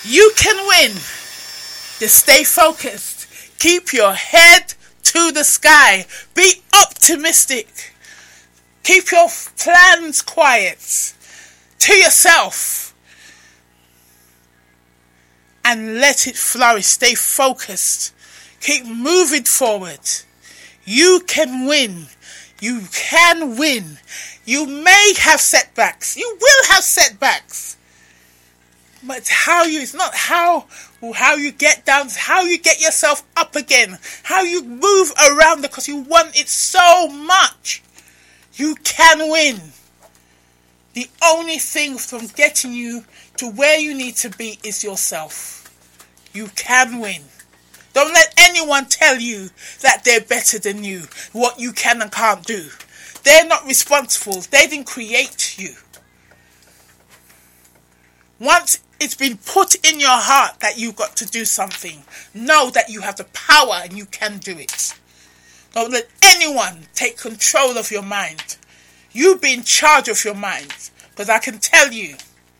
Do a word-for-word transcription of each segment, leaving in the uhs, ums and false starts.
You can win. Just stay focused. Keep your head to the sky. Be optimistic. Keep your plans quiet to yourself. And let it flourish. Stay focused. Keep moving forward. You can win. You can win. You may have setbacks. You will have setbacks. But how you, it's not how, how you get down, it's how you get yourself up again. How you move around because you want it so much. You can win. The only thing from getting you to where you need to be is yourself. You can win. Don't let anyone tell you that they're better than you, what you can and can't do. They're not responsible. They didn't create you. Once it's been put in your heart that you've got to do something, know that you have the power and you can do it. Don't let anyone take control of your mind. You be in charge of your mind. Because I can tell you,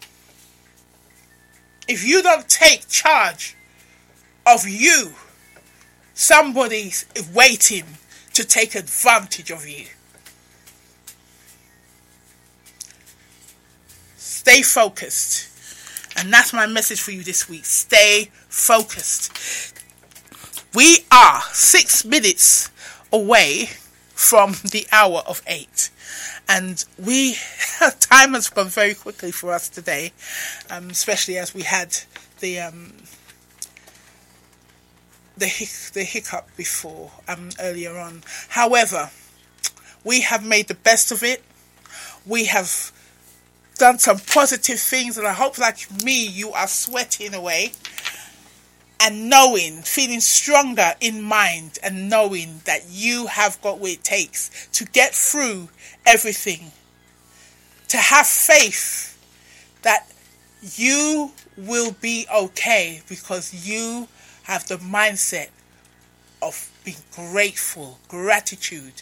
if you don't take charge of you, somebody's waiting to take advantage of you. Stay focused. And that's my message for you this week. Stay focused. We are six minutes away from the hour of eight. And we, time has gone very quickly for us today, um, especially as we had the um, the hic- the hiccup before um, earlier on. However, we have made the best of it. We have done some positive things, and I hope, like me, you are sweating away and knowing, feeling stronger in mind, and knowing that you have got what it takes to get through everything. To have faith that you will be okay because you have the mindset of being grateful, gratitude.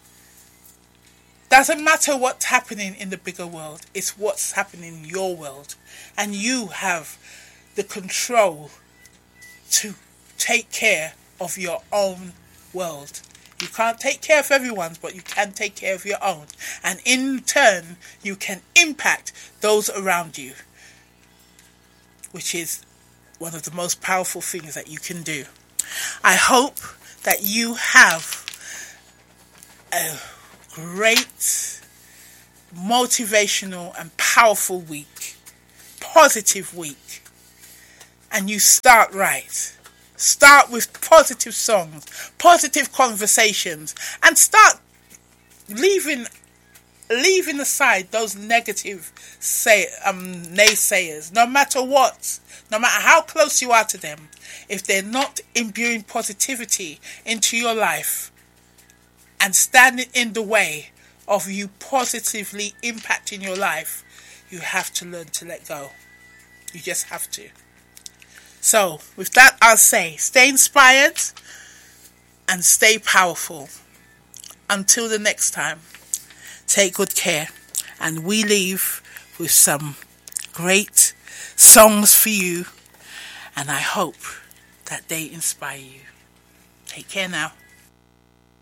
Doesn't matter what's happening in the bigger world, it's what's happening in your world. And you have the control to take care of your own world. You can't take care of everyone's, but you can take care of your own. And in turn, you can impact those around you, which is one of the most powerful things that you can do. I hope that you have a great, motivational and powerful week, positive week, and you start right. Start with positive songs, positive conversations, and start leaving leaving aside those negative say um naysayers. No matter what, no matter how close you are to them, if they're not imbuing positivity into your life and standing in the way of you positively impacting your life, you have to learn to let go. You just have to. So, with that, I'll say, stay inspired and stay powerful. Until the next time, take good care. And we leave with some great songs for you. And I hope that they inspire you. Take care now.